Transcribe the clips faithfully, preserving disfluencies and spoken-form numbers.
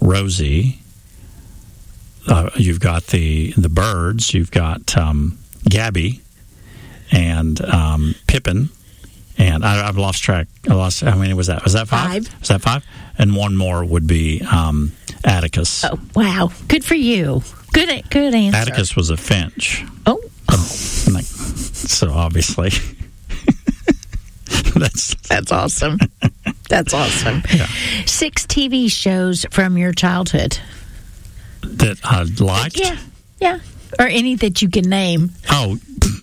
Rosie. Uh, you've got the the birds. You've got um, Gabby and um, Pippin. And I, I've lost track. I lost. How many was that? Was that five? Five. Was that five? And one more would be um, Atticus. Oh, wow. Good for you. Good good answer. Atticus was a finch. Oh. Um, like, so obviously. that's That's awesome. That's awesome. Yeah. Six T V shows from your childhood. That I liked? Yeah. Yeah. Or any that you can name. Oh.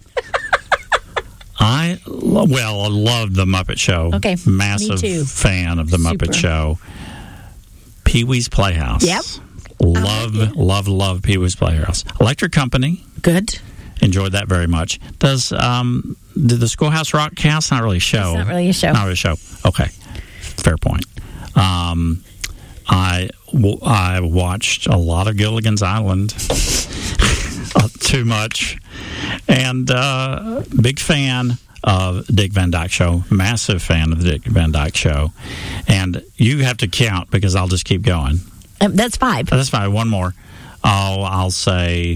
I, well, I loved The Muppet Show. Okay. Massive Me too. fan of The Muppet Super. Show. Pee-wee's Playhouse. Yep. Love, like it. love, love Pee-wee's Playhouse. Electric Company. Good. Enjoyed that very much. Does um, did the Schoolhouse Rock cast? Not really a show. It's not really a show. Not really a show. Okay. Fair point. Um, I, w- I watched a lot of Gilligan's Island. uh, too much. And uh, big fan of Dick Van Dyke Show. Massive fan of the Dick Van Dyke Show. And you have to count because I'll just keep going. Um, that's five. That's fine. One more. Oh, I'll say,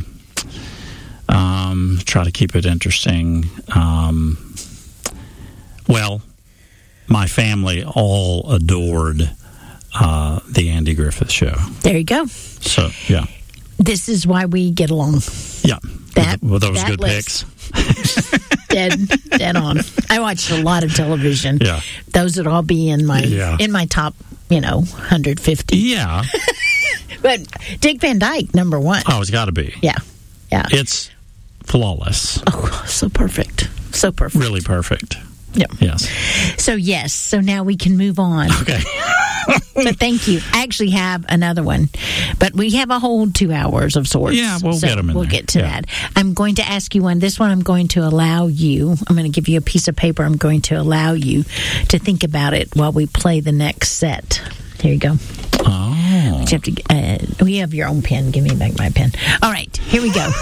um, try to keep it interesting. Um, well, my family all adored uh, the Andy Griffith Show. There you go. So, yeah. This is why we get along. Yeah. That, Were those that good list. picks? dead, dead on. I watched a lot of television. Yeah. Those would all be in my Yeah. in my top, you know, one hundred fifty. Yeah. But Dick Van Dyke, number one. Oh, it's got to be. Yeah, yeah. It's flawless. Oh, so perfect, so perfect. Really perfect. Yeah. Yes. So yes. So now we can move on. Okay. But thank you. I actually have another one, but we have a whole two hours of sorts. Yeah, we'll so get them in We'll there. get to Yeah. that. I'm going to ask you one. This one I'm going to allow you. I'm going to give you a piece of paper. I'm going to allow you to think about it while we play the next set. Here you go. Oh. But you have to. Uh, we have your own pen. Give me back my pen. All right, here we go.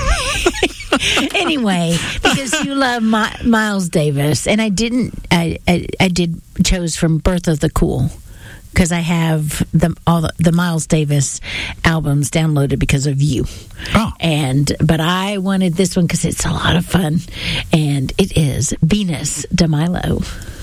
Anyway, because you love My, Miles Davis, and I didn't. I, I I did chose from Birth of the Cool because I have the all the, the Miles Davis albums downloaded because of you. Oh. And but I wanted this one because it's a lot of fun, and it is Venus de Milo.